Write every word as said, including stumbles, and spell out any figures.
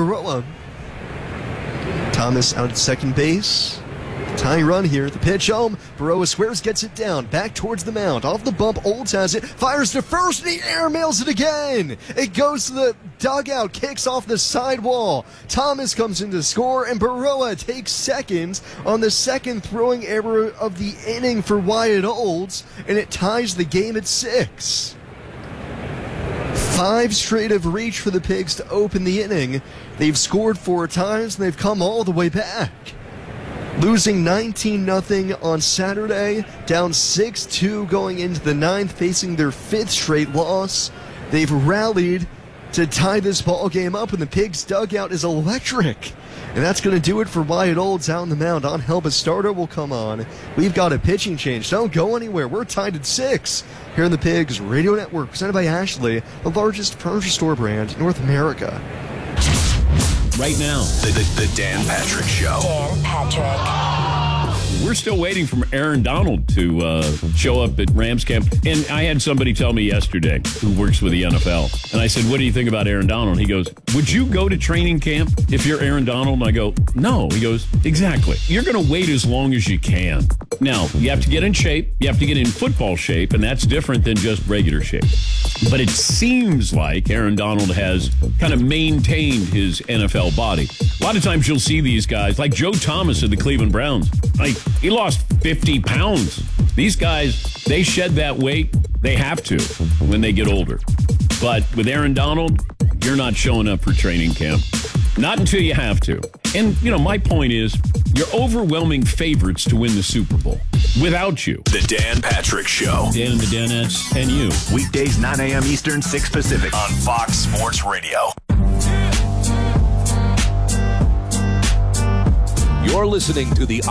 Berroa. Thomas out at second base. Tying run here. The pitch home. Berroa squares, gets it down. Back towards the mound. Off the bump. Olds has it. Fires to first. And the air mails it again. It goes to the dugout. Kicks off the sidewall. Thomas comes in to score. And Berroa takes second on the second throwing error of the inning for Wyatt Olds. And it ties the game at six. Five straight have reached for the Pigs to open the inning. They've scored four times. And they've come all the way back. Losing nineteen nothing on Saturday, down six two going into the ninth, facing their fifth straight loss. They've rallied to tie this ball game up, and the Pigs' dugout is electric. And that's going to do it for Wyatt Olds out on the mound. Angel Bastardo will come on. We've got a pitching change. Don't go anywhere. We're tied at six here on the Pigs Radio Network, presented by Ashley, the largest furniture store brand in North America. Right now, the, the, the Dan Patrick Show. Dan Patrick. We're still waiting for Aaron Donald to uh, show up at Rams camp. And I had somebody tell me yesterday who works with the N F L. And I said, what do you think about Aaron Donald? He goes, would you go to training camp if you're Aaron Donald? And I go, no. He goes, exactly. You're going to wait as long as you can. Now, you have to get in shape. You have to get in football shape. And that's different than just regular shape. But it seems like Aaron Donald has kind of maintained his N F L body. A lot of times you'll see these guys, like Joe Thomas of the Cleveland Browns. Like, he lost fifty pounds. These guys, they shed that weight. They have to when they get older. But with Aaron Donald, you're not showing up for training camp. Not until you have to. And, you know, my point is, you're overwhelming favorites to win the Super Bowl. Without you. The Dan Patrick Show. Dan and the Danettes and you. Weekdays, nine a.m. Eastern, six Pacific. On Fox Sports Radio. You're listening to the